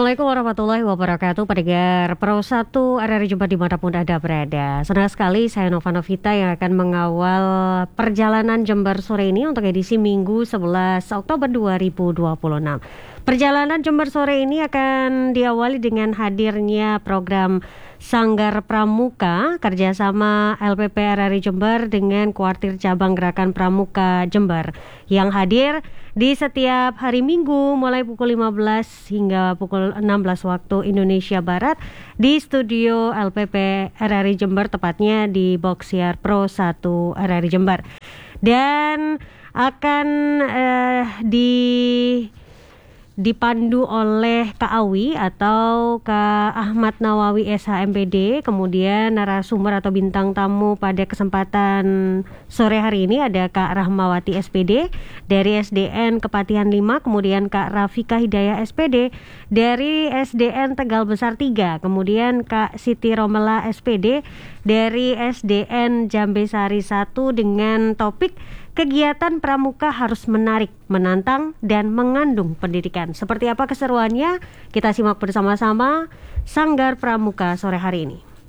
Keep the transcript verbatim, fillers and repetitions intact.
Assalamualaikum warahmatullahi wabarakatuh, pendengar Pro satu R R I Jember dimanapun Anda berada. Senang sekali saya Nova Novita yang akan mengawal perjalanan Jember sore ini untuk edisi Minggu sebelas Oktober dua ribu dua puluh enam. Perjalanan Jember sore ini akan diawali dengan hadirnya program Sanggar Pramuka kerjasama L P P R R I Jember dengan Kuartir Cabang Gerakan Pramuka Jember yang hadir di setiap hari Minggu mulai pukul lima belas hingga pukul enam belas waktu Indonesia Barat di studio L P P R R I Jember, tepatnya di Boxiar Pro satu R R I Jember, dan akan eh, di dipandu oleh Kak Awi atau Kak Ahmad Nawawi S H M P D. Kemudian narasumber atau bintang tamu pada kesempatan sore hari ini ada Kak Rahmawati S P D dari S D N Kepatihan lima, kemudian Kak Rafika Hidayah S P D dari S D N Tegal Besar tiga, kemudian Kak Siti Romela S P D dari S D N Jambesari satu dengan topik kegiatan pramuka harus menarik, menantang, dan mengandung pendidikan. Seperti apa keseruannya? Kita simak bersama-sama Sanggar Pramuka sore hari ini.